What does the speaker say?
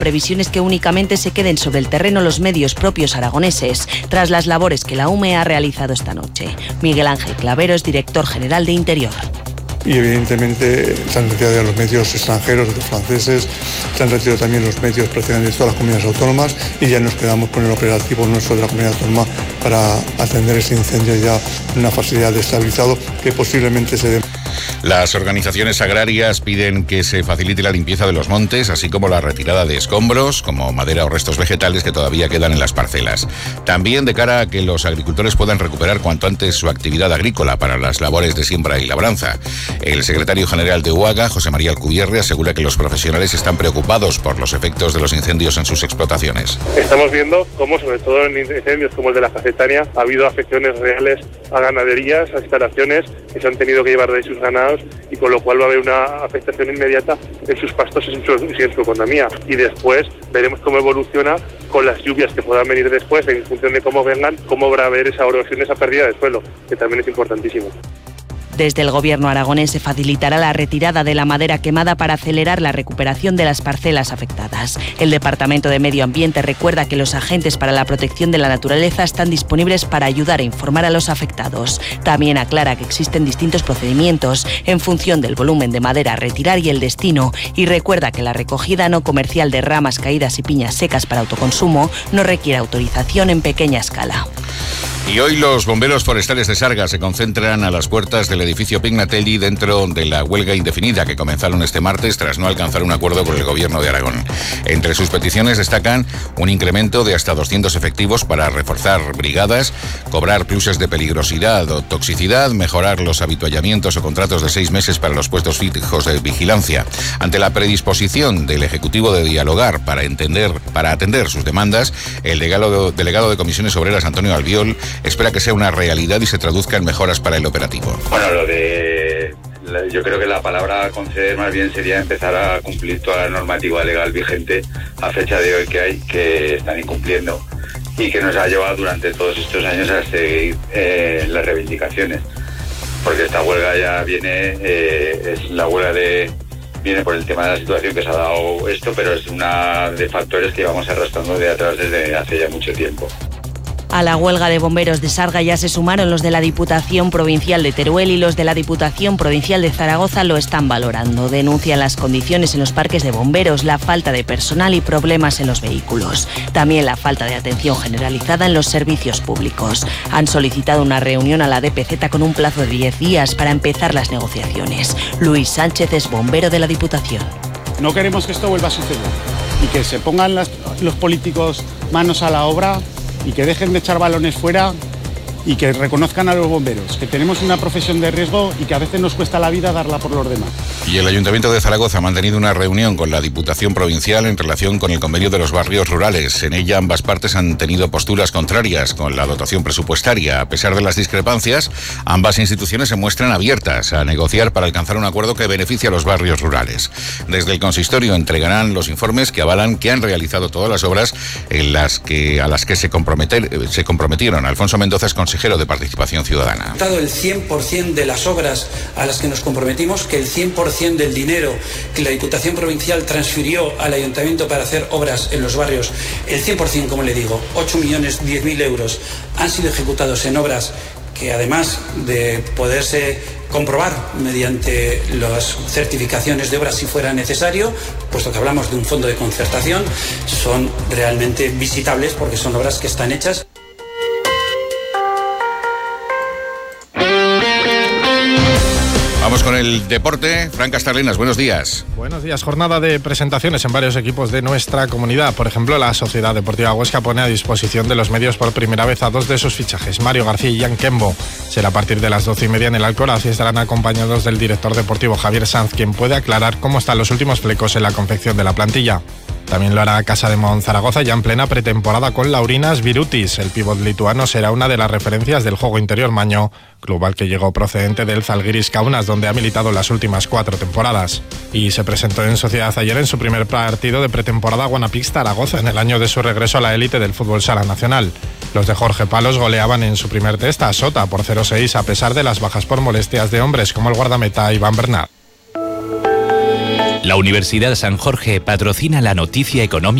Previsión es que únicamente se queden sobre el terreno los medios propios aragoneses, tras las labores que la UME ha realizado esta noche. Miguel Ángel Clavero es director general de Interior. Y evidentemente se han retirado ya los medios extranjeros, los franceses, se han retirado también los medios procedentes de todas las comunidades autónomas y ya nos quedamos con el operativo nuestro de la comunidad autónoma para atender ese incendio ya en una fase ya de estabilizado que posiblemente se dé. Las organizaciones agrarias piden que se facilite la limpieza de los montes, así como la retirada de escombros, como madera o restos vegetales que todavía quedan en las parcelas. También de cara a que los agricultores puedan recuperar cuanto antes su actividad agrícola para las labores de siembra y labranza. El secretario general de UAGA, José María Alcubierre, asegura que los profesionales están preocupados por los efectos de los incendios en sus explotaciones. Estamos viendo cómo, sobre todo en incendios como el de la Cacetania, ha habido afecciones reales a ganaderías, a instalaciones que se han tenido que llevar de sus ganados y con lo cual va a haber una afectación inmediata en sus pastos y en su economía. Y después veremos cómo evoluciona con las lluvias que puedan venir después, en función de cómo vengan, cómo va a haber esa erosión, esa pérdida de suelo, que también es importantísimo. Desde el Gobierno aragonés se facilitará la retirada de la madera quemada para acelerar la recuperación de las parcelas afectadas. El Departamento de Medio Ambiente recuerda que los agentes para la protección de la naturaleza están disponibles para ayudar a informar a los afectados. También aclara que existen distintos procedimientos en función del volumen de madera a retirar y el destino, y recuerda que la recogida no comercial de ramas caídas y piñas secas para autoconsumo no requiere autorización en pequeña escala. Y hoy los bomberos forestales de Sargas se concentran a las puertas del edificio Pignatelli dentro de la huelga indefinida que comenzaron este martes tras no alcanzar un acuerdo con el Gobierno de Aragón. Entre sus peticiones destacan un incremento de hasta 200 efectivos para reforzar brigadas, cobrar pluses de peligrosidad o toxicidad, mejorar los habituallamientos o contratos de 6 meses para los puestos fijos de vigilancia. Ante la predisposición del Ejecutivo de dialogar para atender sus demandas, el delegado de Comisiones Obreras, Antonio Albiol, espera que sea una realidad y se traduzca en mejoras para el operativo. Bueno, yo creo que la palabra conceder más bien sería empezar a cumplir toda la normativa legal vigente a fecha de hoy que están incumpliendo y que nos ha llevado durante todos estos años a seguir las reivindicaciones. Porque esta huelga ya viene por el tema de la situación que se ha dado esto, pero es una de factores que vamos arrastrando de atrás desde hace ya mucho tiempo. A la huelga de bomberos de Sarga ya se sumaron los de la Diputación Provincial de Teruel y los de la Diputación Provincial de Zaragoza lo están valorando. Denuncian las condiciones en los parques de bomberos, la falta de personal y problemas en los vehículos. También la falta de atención generalizada en los servicios públicos. Han solicitado una reunión a la DPZ con un plazo de 10 días para empezar las negociaciones. Luis Sánchez es bombero de la Diputación. No queremos que esto vuelva a suceder y que se pongan los políticos manos a la obra y que dejen de echar balones fuera y que reconozcan a los bomberos, que tenemos una profesión de riesgo y que a veces nos cuesta la vida darla por los demás. Y el Ayuntamiento de Zaragoza ha mantenido una reunión con la Diputación Provincial en relación con el convenio de los barrios rurales. En ella ambas partes han tenido posturas contrarias con la dotación presupuestaria. A pesar de las discrepancias, ambas instituciones se muestran abiertas a negociar para alcanzar un acuerdo que beneficie a los barrios rurales. Desde el consistorio entregarán los informes que avalan que han realizado todas las obras a las que se comprometieron. Alfonso Mendoza es consejero de Participación Ciudadana. El 100% de las obras a las que nos comprometimos, que el 100% del dinero que la Diputación Provincial transfirió al Ayuntamiento para hacer obras en los barrios, el 100%, como le digo, 8.010.000 euros, han sido ejecutados en obras que, además de poderse comprobar mediante las certificaciones de obras si fuera necesario, puesto que hablamos de un fondo de concertación, son realmente visitables porque son obras que están hechas. Vamos con el deporte. Fran Castarlenas, buenos días. Buenos días. Jornada de presentaciones en varios equipos de nuestra comunidad. Por ejemplo, la Sociedad Deportiva Huesca pone a disposición de los medios por primera vez a 2 de sus fichajes, Mario García y Jan Kembo. Será a partir de las 12:30 en el Alcoraz y estarán acompañados del director deportivo Javier Sanz, quien puede aclarar cómo están los últimos flecos en la confección de la plantilla. También lo hará Casa de Mon Zaragoza ya en plena pretemporada con Laurinas Virutis. El pívot lituano será una de las referencias del juego interior maño, club al que llegó procedente del Zalgiris Kaunas, donde ha militado las últimas 4 temporadas. Y se presentó en Sociedad ayer en su primer partido de pretemporada Guanapix Zaragoza, en el año de su regreso a la élite del fútbol sala nacional. Los de Jorge Palos goleaban en su primer test a Sota por 0-6 a pesar de las bajas por molestias de hombres como el guardameta Iván Bernat. La Universidad San Jorge patrocina la noticia económica